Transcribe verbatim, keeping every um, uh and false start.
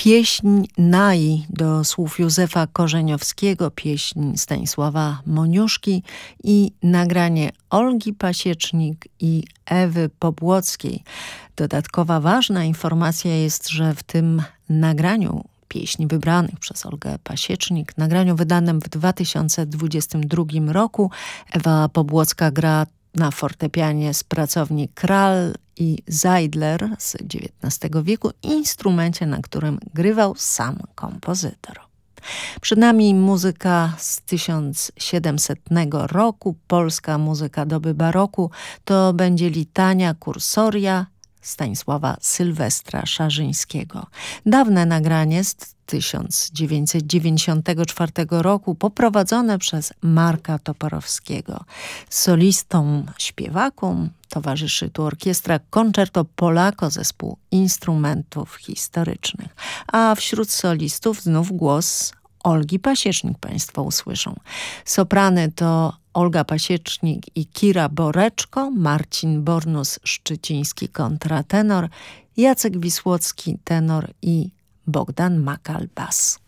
Pieśń Nai do słów Józefa Korzeniowskiego, pieśń Stanisława Moniuszki i nagranie Olgi Pasiecznik i Ewy Pobłockiej. Dodatkowa ważna informacja jest, że w tym nagraniu pieśni wybranych przez Olgę Pasiecznik, nagraniu wydanym w dwa tysiące dwudziestym drugim roku, Ewa Pobłocka gra na fortepianie z pracowni Kral i Zeidler z dziewiętnastego wieku, instrumencie, na którym grywał sam kompozytor. Przed nami muzyka z tysiąc siedemsetnego roku, polska muzyka doby baroku. To będzie litania Kursoria Stanisława Sylwestra Szarzyńskiego. Dawne nagranie z tysiąc dziewięćset dziewięćdziesiątego czwartego roku, poprowadzone przez Marka Toporowskiego. Solistą, śpiewakom towarzyszy tu orkiestra Concerto Polako, zespół instrumentów historycznych. A wśród solistów znów głos Olgi Pasiecznik państwo usłyszą. Soprany to Olga Pasiecznik i Kira Boreczko, Marcin Bornus-Szczyciński kontratenor, Jacek Wisłocki tenor i Bogdan Makal bas.